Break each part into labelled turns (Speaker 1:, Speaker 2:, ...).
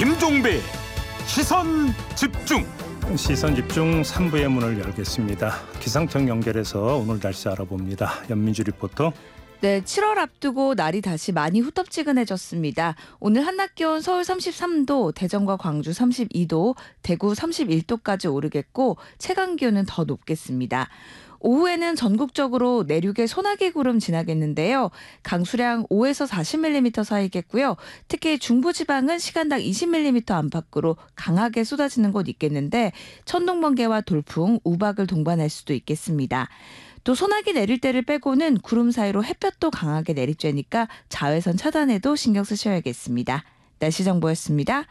Speaker 1: 김종배 시선 집중.
Speaker 2: 시선 집중 3부의 문을 열겠습니다. 기상청 연결해서 오늘 날씨 알아봅니다. 연민주 리포터.
Speaker 3: 네, 7월 앞두고 날이 다시 많이 후텁지근해졌습니다. 오늘 한낮 기온 서울 33도, 대전과 광주 32도, 대구 31도까지 오르겠고 체감 기온은 더 높겠습니다. 오후에는 전국적으로 내륙에 소나기 구름 지나겠는데요. 강수량 5에서 40mm 사이겠고요. 특히 중부지방은 시간당 20mm 안팎으로 강하게 쏟아지는 곳 있겠는데 천둥, 번개와 돌풍, 우박을 동반할 수도 있겠습니다. 또 소나기 내릴 때를 빼고는 구름 사이로 햇볕도 강하게 내리쬐니까 자외선 차단에도 신경 쓰셔야겠습니다. 날씨 정보였습니다.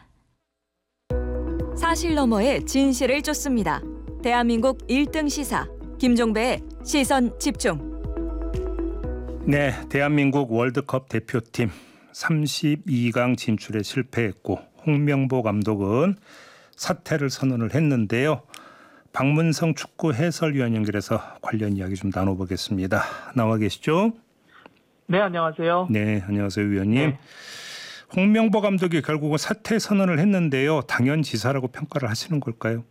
Speaker 4: 사실 너머의 진실을 쫓습니다. 대한민국 1등 시사 김종배의 시선 집중.
Speaker 2: 네, 대한민국 월드컵 대표팀 32강 진출에 실패했고 홍명보 감독은 사퇴를 선언을 했는데요. 박문성 축구 해설위원 연결해서 관련 이야기 좀 나눠보겠습니다. 나와 계시죠?
Speaker 5: 네, 안녕하세요.
Speaker 2: 네, 안녕하세요, 위원님.
Speaker 5: 네.
Speaker 2: 홍명보 감독이 결국은 사퇴 선언을 했는데요. 당연지사라고 평가를 하시는 걸까요?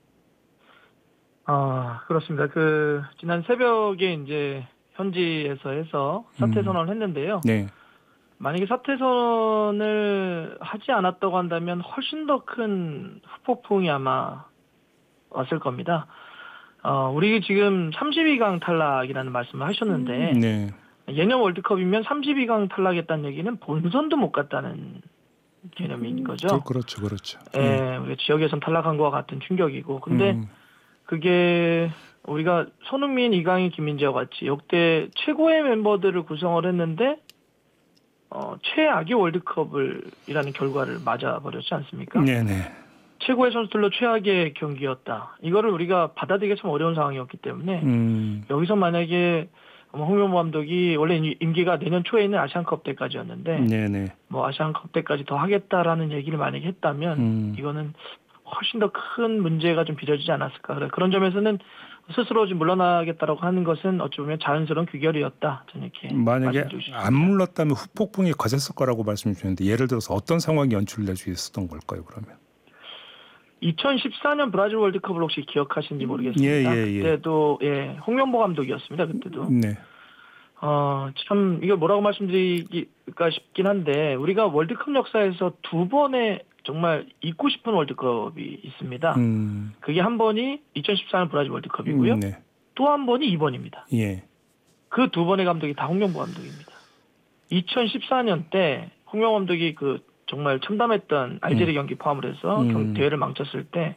Speaker 5: 그렇습니다. 지난 새벽에 이제 현지에서 해서 사퇴 선언을 했는데요.
Speaker 2: 네.
Speaker 5: 만약에 사퇴 선언을 하지 않았다고 한다면 훨씬 더 큰 후폭풍이 아마 왔을 겁니다. 우리 지금 32강 탈락이라는 말씀을 하셨는데,
Speaker 2: 네.
Speaker 5: 예년 월드컵이면 32강 탈락했다는 얘기는 본선도 못 갔다는 개념인 거죠.
Speaker 2: 그렇죠.
Speaker 5: 예, 우리가 지역에선 탈락한 것과 같은 충격이고, 근데 그게 우리가 손흥민, 이강인, 김민재와 같이 역대 최고의 멤버들을 구성을 했는데 최악의 월드컵이라는 결과를 맞아버렸지 않습니까?
Speaker 2: 네네.
Speaker 5: 최고의 선수들로 최악의 경기였다. 이거를 우리가 받아들이기 참 어려운 상황이었기 때문에 여기서 만약에 홍명보 감독이 원래 임기가 내년 초에 있는 아시안컵 때까지였는데
Speaker 2: 네네.
Speaker 5: 아시안컵 때까지 더 하겠다라는 얘기를 만약에 했다면 이거는 훨씬 더 큰 문제가 좀 빚어지지 않았을까. 그런 점에서는 스스로 좀 물러나겠다라고 하는 것은 어찌 보면 자연스러운 귀결이었다. 저는 이렇게
Speaker 2: 만약에 안 물렀다면 후폭풍이 거셌을 거라고 말씀 주셨는데 예를 들어서 어떤 상황이 연출될 수 있었던 걸까요? 그러면
Speaker 5: 2014년 브라질 월드컵을 혹시 기억하시는지 모르겠습니다. 그때도 홍명보 감독이었습니다. 그때도.
Speaker 2: 네.
Speaker 5: 참 이걸 뭐라고 말씀드리기가 싶긴 한데 우리가 월드컵 역사에서 두 번의 정말 잊고 싶은 월드컵이 있습니다. 그게 한 번이 2014년 브라질 월드컵이고요.
Speaker 2: 네.
Speaker 5: 또 한 번이 2번입니다.
Speaker 2: 예.
Speaker 5: 그 두 번의 감독이 다 홍명보 감독입니다. 2014년 때 홍명보 감독이 정말 참담했던 알제리 경기 포함을 해서 대회를 망쳤을 때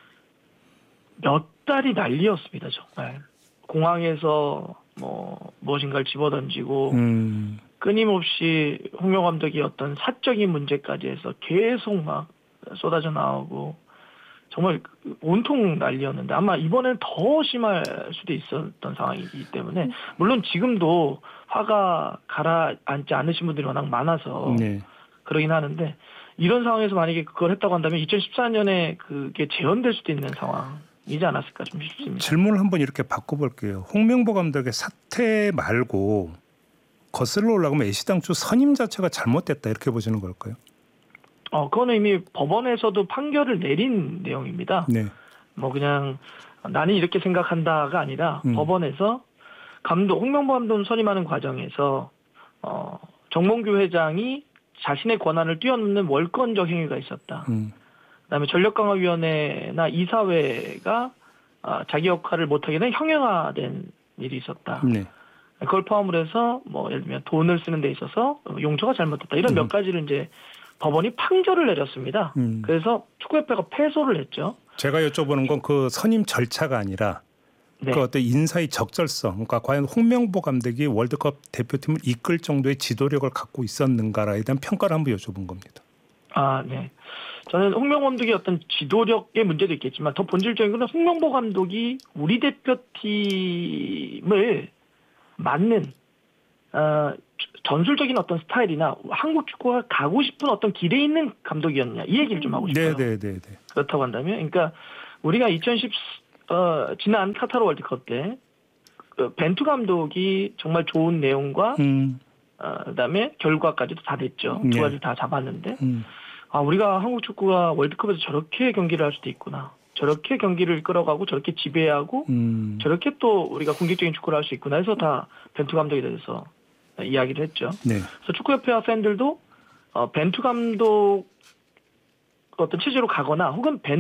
Speaker 5: 몇 달이 난리였습니다. 정말 공항에서 무엇인가를 집어던지고 끊임없이 홍명보 감독이 어떤 사적인 문제까지 해서 계속 막 쏟아져 나오고 정말 온통 난리였는데 아마 이번에는 더 심할 수도 있었던 상황이기 때문에 물론 지금도 화가 가라앉지 않으신 분들이 워낙 많아서 그러긴 하는데 이런 상황에서 만약에 그걸 했다고 한다면 2014년에 그게 재현될 수도 있는 상황이지 않았을까 좀 싶습니다.
Speaker 2: 질문을 한번 이렇게 바꿔볼게요. 홍명보 감독의 사퇴 말고 거슬러 올라가면 애시당초 선임 자체가 잘못됐다 이렇게 보시는 걸까요?
Speaker 5: 그거는 이미 법원에서도 판결을 내린 내용입니다.
Speaker 2: 네.
Speaker 5: 그냥 나는 이렇게 생각한다가 아니라 법원에서 홍명보 감독 선임하는 과정에서 정몽규 회장이 자신의 권한을 뛰어넘는 월권적 행위가 있었다. 그다음에 전력강화위원회나 이사회가 자기 역할을 못하게 된 형용화된 일이 있었다.
Speaker 2: 네.
Speaker 5: 그걸 포함을 해서 예를 들면 돈을 쓰는 데 있어서 용처가 잘못됐다. 이런 몇 가지를 이제 법원이 판결을 내렸습니다. 그래서 축구협회가 패소를 했죠.
Speaker 2: 제가 여쭤보는 건 그 선임 절차가 아니라 그 어떤 인사의 적절성, 그러니까 과연 홍명보 감독이 월드컵 대표팀을 이끌 정도의 지도력을 갖고 있었는가에 대한 평가를 한번 여쭤본 겁니다.
Speaker 5: 네. 저는 홍명보 감독의 어떤 지도력의 문제도 있겠지만 더 본질적인 건 홍명보 감독이 우리 대표팀을 맞는 전술적인 어떤 스타일이나 한국 축구가 가고 싶은 어떤 길에 있는 감독이었냐 이 얘기를 좀 하고 싶어요.
Speaker 2: 네.
Speaker 5: 그렇다고 한다면, 그러니까 우리가 지난 카타르 월드컵 때 벤투 감독이 정말 좋은 내용과 그다음에 결과까지도 다 됐죠. 두 가지 다 잡았는데 우리가 한국 축구가 월드컵에서 저렇게 경기를 할 수도 있구나. 저렇게 경기를 끌어가고 저렇게 지배하고 저렇게 또 우리가 공격적인 축구를 할 수 있구나 해서 다 벤투 감독에 대해서 이야기를 했죠.
Speaker 2: 네.
Speaker 5: 그래서 축구협회와 팬들도 벤투 감독 어떤 체제로 가거나 혹은